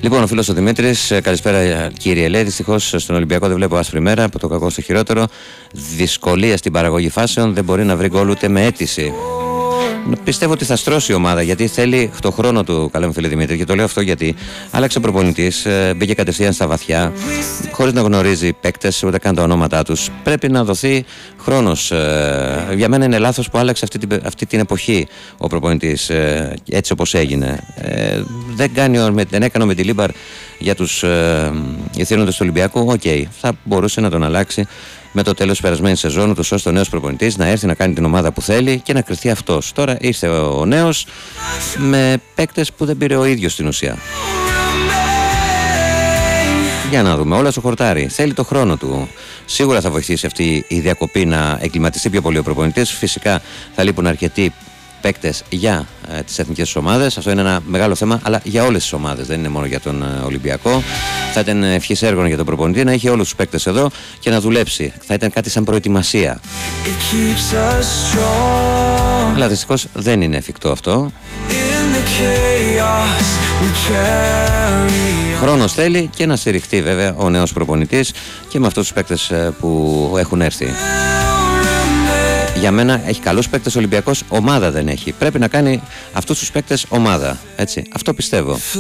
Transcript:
Λοιπόν, ο φίλος ο Δημήτρης, καλησπέρα κύριε Λέει. Δυστυχώς στον Ολυμπιακό δεν βλέπω άσπρη μέρα, από το κακό στο χειρότερο. Δυσκολία στην παραγωγή φάσεων, δεν μπορεί να βρει γκολ ούτε με αίτηση. Πιστεύω ότι θα στρώσει η ομάδα, γιατί θέλει το χρόνο του, καλά μου φίλε Δημήτρη, και το λέω αυτό γιατί άλλαξε προπονητής, μπήκε κατευθείαν στα βαθιά, χωρίς να γνωρίζει παίκτες, ούτε καν τα ονόματά τους. Πρέπει να δοθεί χρόνος. Για μένα είναι λάθος που άλλαξε αυτή την εποχή ο προπονητής, έτσι όπως έγινε. Δεν έκανε ο Μεντιλίμπαρ για τους ηθήνοντες του Ολυμπιακού. Θα μπορούσε να τον αλλάξει με το τέλος της περασμένης σεζόν, ούτως ώστε ο νέος προπονητής να έρθει να κάνει την ομάδα που θέλει και να κριθεί αυτός. Τώρα ήρθε ο νέος με παίκτες που δεν πήρε ο ίδιος στην ουσία. Για να δούμε, όλα στο χορτάρι. Θέλει το χρόνο του. Σίγουρα θα βοηθήσει αυτή η διακοπή να εγκληματιστεί πιο πολύ ο προπονητής. Φυσικά θα λείπουν αρκετοί παίκτες για τις εθνικές ομάδες. Αυτό είναι ένα μεγάλο θέμα, αλλά για όλες τις ομάδες, δεν είναι μόνο για τον Ολυμπιακό. Θα ήταν ευχής έργων για τον προπονητή να έχει όλους τους παίκτες εδώ και να δουλέψει. Θα ήταν κάτι σαν προετοιμασία. Αλλά δυστυχώς δεν είναι εφικτό αυτό. Χρόνος θέλει και να στηριχτεί βέβαια ο νέος προπονητής και με αυτούς τους παίκτες που έχουν έρθει. Για μένα έχει καλούς παίκτες ο Ολυμπιακός, ομάδα δεν έχει. Πρέπει να κάνει αυτούς τους παίκτες ομάδα. Έτσι. Αυτό πιστεύω.